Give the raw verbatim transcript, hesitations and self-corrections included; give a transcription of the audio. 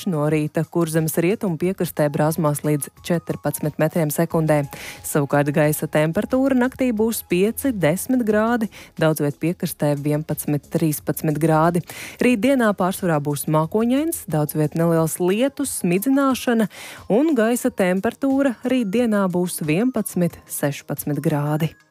vējš no rīta Kurzemes rietumu piekrastē brāzmās līdz četrpadsmit metriem sekundē. Savukārt gaisa temperatūra naktī būs pieci līdz desmit grādi, daudz viet piekrastē vienpadsmit līdz trīspadsmit grādi. Rīt dienā pārsvarā būs mākoņains, daudz viet neliels lietus, smidzināšana un gaisa temperatūra rīt dienā būs vienpadsmit līdz sešpadsmit grādi.